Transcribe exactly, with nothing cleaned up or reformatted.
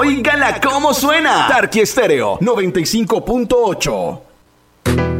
Óigala cómo suena. Tarqui Estéreo noventa y cinco punto ocho.